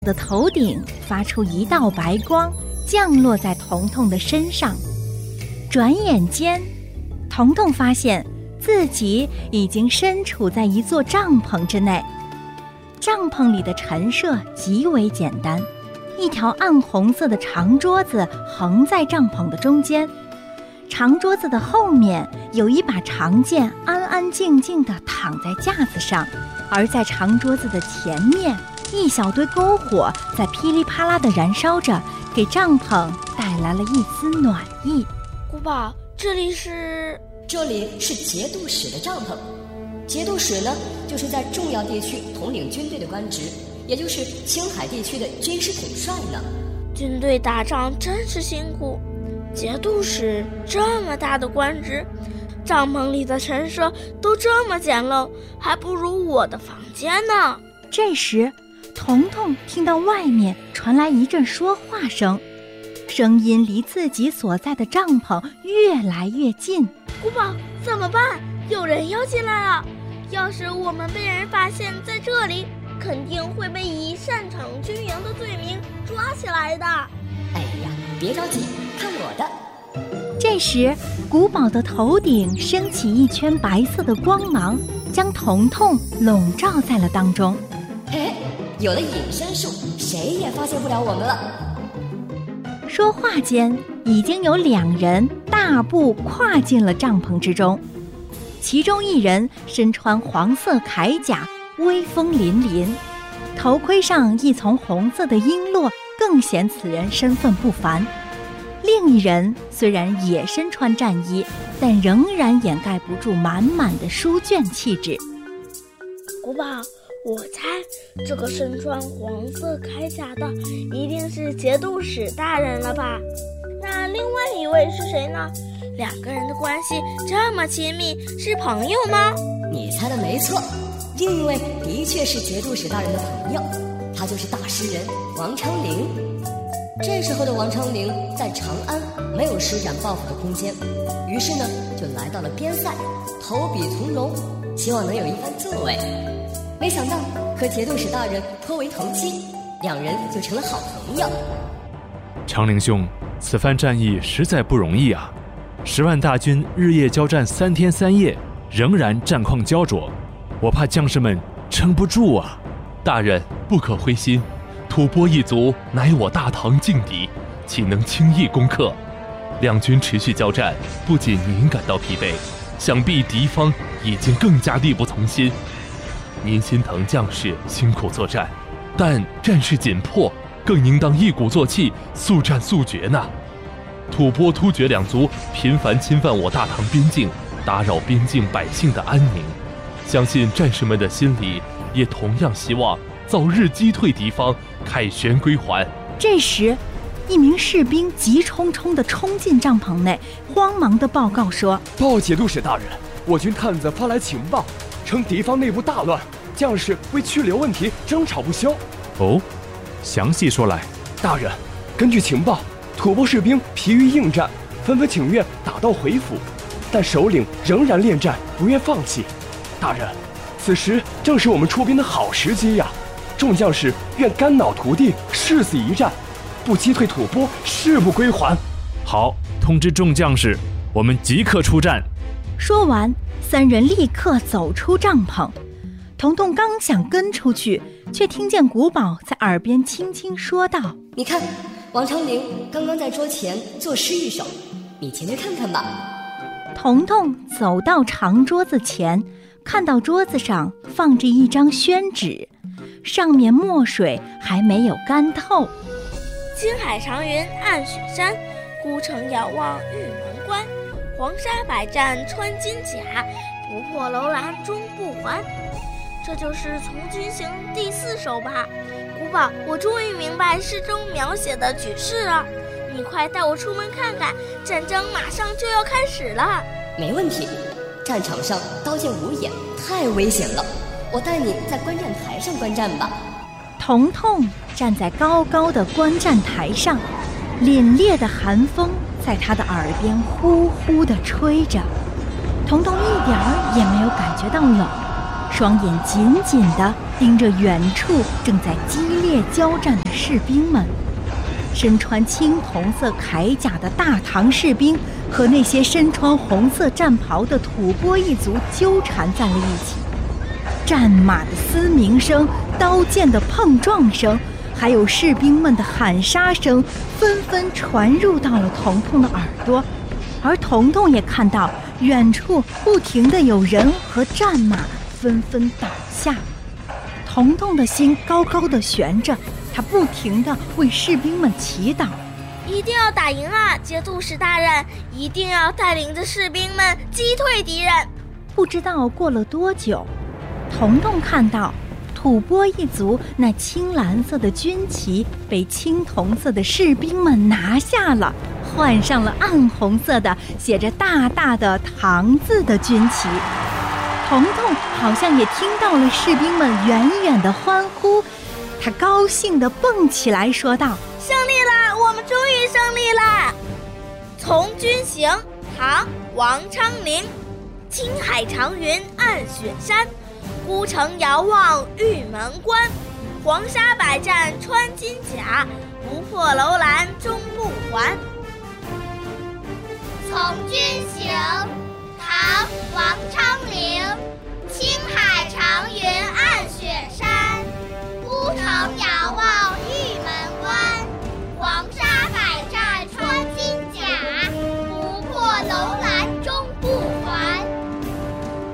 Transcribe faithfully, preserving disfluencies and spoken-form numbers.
的头顶发出一道白光，降落在彤彤的身上。转眼间，彤彤发现自己已经身处在一座帐篷之内。帐篷里的陈设极为简单，一条暗红色的长桌子横在帐篷的中间，长桌子的后面有一把长剑安安静静地躺在架子上，而在长桌子的前面，一小堆篝火在噼里啪啦地燃烧着，给帐篷带来了一丝暖意。 古堡，这里是？ 这里是节度使的帐篷。节度使呢，就是在重要地区统领军队的官职，也就是青海地区的军事统帅呢。 军队打仗真是辛苦，节度使这么大的官职，帐篷里的陈设都这么简陋，还不如我的房间呢。 这时，彤彤听到外面传来一阵说话声，声音离自己所在的帐篷越来越近。 古堡，怎么办？有人要进来了！要是我们被人发现在这里，肯定会被以擅闯军营的罪名抓起来的。 哎呀，别着急，看我的！ 这时，古堡的头顶升起一圈白色的光芒，将彤彤笼罩在了当中。 嘿，有了隐身术，谁也发现不了我们了。 说话间，已经有两人大步跨进了帐篷之中。其中一人身穿黄色铠甲，威风凛凛，头盔上一丛红色的璎珞更显此人身份不凡。另一人虽然也身穿战衣，但仍然掩盖不住满满的书卷气质。 古堡，我猜这个身穿黄色铠甲的一定是节度使大人了吧？那另外一位是谁呢？两个人的关系这么亲密，是朋友吗？ 你猜的没错，另一位的确是节度使大人的朋友，他就是大诗人王昌龄。这时候的王昌龄在长安没有施展抱负的空间，于是呢就来到了边塞，投笔从戎，希望能有一番作为。没想到和节度使大人颇为投机，两人就成了好朋友。 昌龄兄，此番战役实在不容易啊！十万大军日夜交战三天三夜，仍然战况焦灼，我怕将士们撑不住啊！ 大人不可灰心，吐蕃一族乃我大唐劲敌，岂能轻易攻克？两军持续交战，不仅您感到疲惫，想必敌方已经更加力不从心。您心疼将士辛苦作战，但战事紧迫，更应当一鼓作气，速战速决呢。吐蕃、突厥两族频繁侵犯我大唐边境，打扰边境百姓的安宁。相信战士们的心里也同样希望早日击退敌方，凯旋归还。 这时，一名士兵急冲冲地冲进帐篷内，慌忙地报告说： 报节度使大人，我军探子发来情报，称敌方内部大乱，将士为去留问题争吵不休。 哦，详细说来。 大人，根据情报，吐蕃士兵疲于应战，纷纷请愿打道回府，但首领仍然恋战，不愿放弃。大人，此时正是我们出兵的好时机呀！众将士愿肝脑涂地，誓死一战，不击退吐蕃，誓不归还。 好，通知众将士，我们即刻出战。 说完，三人立刻走出帐篷。彤彤刚想跟出去，却听见古堡在耳边轻轻说道： 你看，王昌龄刚刚在桌前作诗一首，你前面看看吧。 彤彤走到长桌子前，看到桌子上放着一张宣纸，上面墨水还没有干透。 青海长云暗雪山，孤城遥望玉门关。黄沙百战穿金甲，不破楼兰终不还。这就是从军行第四首吧。古堡，我终于明白诗中描写的局势了，你快带我出门看看，战争马上就要开始了。 没问题，战场上刀剑无眼，太危险了，我带你在观战台上观战吧。 彤彤站在高高的观战台上，凛冽的寒风在他的耳边呼呼地吹着，彤彤一点儿也没有感觉到冷， 双眼紧紧地盯着远处正在激烈交战的士兵们。身穿青铜色铠甲的大唐士兵和那些身穿红色战袍的吐蕃一族纠缠在了一起，战马的嘶鸣声、刀剑的碰撞声，还有士兵们的喊杀声纷纷传入到了彤彤的耳朵，而彤彤也看到远处不停地有人和战马纷纷倒下。彤彤的心高高的悬着，他不停地为士兵们祈祷， 一定要打赢啊！节度使大人一定要带领着士兵们击退敌人。 不知道过了多久，彤彤看到吐蕃一族那青蓝色的军旗被青铜色的士兵们拿下了，换上了暗红色的写着大大的唐字的军旗。彤彤好像也听到了士兵们远远的欢呼，他高兴地蹦起来说道： 胜利了，我们终于胜利了！从军行，唐·王昌龄。青海长云暗雪山，孤城遥望玉门关。黄沙百战穿金甲，不破楼兰终不还。 从军